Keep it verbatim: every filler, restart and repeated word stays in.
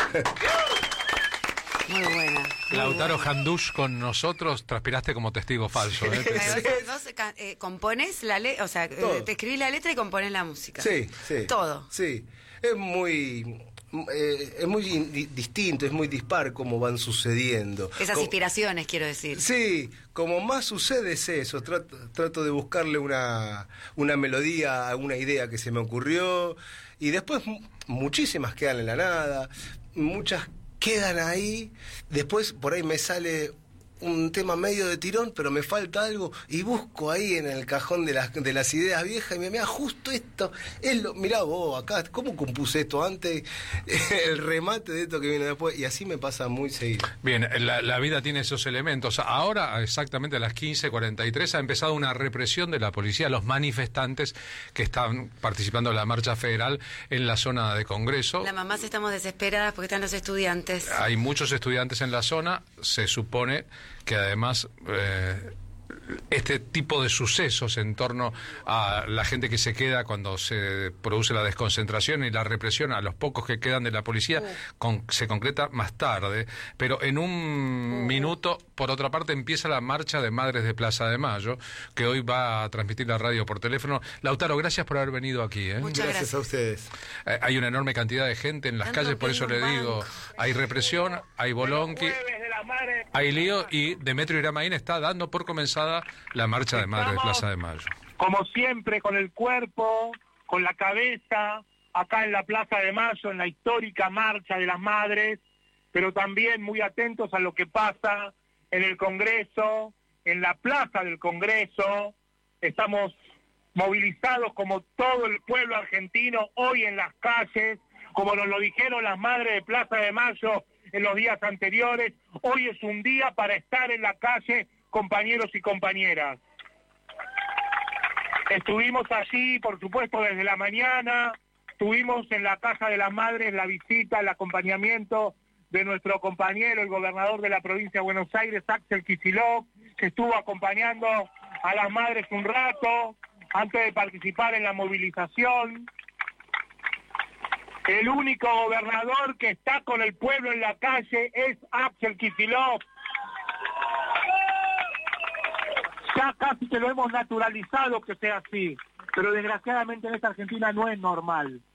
Muy buena. Muy Lautaro buena. Handush con nosotros, transpiraste como testigo falso. ¿eh? Vos, vos, eh, componés la letra, o sea, Todo. te escribís la letra y componés la música. Sí, sí. Todo. Sí. Es muy... Eh, es muy di- distinto, es muy dispar cómo van sucediendo. Esas Como- inspiraciones, quiero decir. Sí, como más sucede es eso, trato, trato de buscarle una, una melodía a una idea que se me ocurrió y después mu- muchísimas quedan en la nada, muchas quedan ahí, después por ahí me sale un tema medio de tirón, pero me falta algo y busco ahí en el cajón de las, de las ideas viejas y me mira justo esto, es lo, mirá vos acá, ¿cómo compuse esto antes? El remate de esto que viene después, y así me pasa muy seguido. Bien, la, la vida tiene esos elementos. Ahora, exactamente a las quince cuarenta y tres, ha empezado una represión de la policía a los manifestantes que están participando en la marcha federal en la zona de Congreso. Las mamás estamos desesperadas porque están los estudiantes. Hay muchos estudiantes en la zona, se supone que además eh, este tipo de sucesos en torno a la gente que se queda cuando se produce la desconcentración y la represión a los pocos que quedan de la policía, uh. con, se concreta más tarde, pero en un uh. minuto, por otra parte, empieza la marcha de Madres de Plaza de Mayo, que hoy va a transmitir la radio por teléfono. Lautaro, gracias por haber venido aquí. ¿eh? Muchas gracias. gracias a ustedes. Eh, hay una enorme cantidad de gente en las calles, por eso le digo, hay represión, hay bolonqui, hay lío, y Demetrio Iramaín está dando por comenzada la marcha de Madres de Plaza de Mayo. Como siempre, con el cuerpo, con la cabeza, acá en la Plaza de Mayo, en la histórica marcha de las madres, pero también muy atentos a lo que pasa en el Congreso, en la Plaza del Congreso. Estamos movilizados como todo el pueblo argentino hoy en las calles, como nos lo dijeron las madres de Plaza de Mayo en los días anteriores. Hoy es un día para estar en la calle, compañeros y compañeras. Estuvimos allí, por supuesto, desde la mañana. Tuvimos en la Casa de las Madres la visita, el acompañamiento de nuestro compañero, el gobernador de la provincia de Buenos Aires, Axel Kicillof, que estuvo acompañando a las madres un rato antes de participar en la movilización. El único gobernador que está con el pueblo en la calle es Axel Kicillof. Ya casi que lo hemos naturalizado que sea así, pero desgraciadamente en esta Argentina no es normal.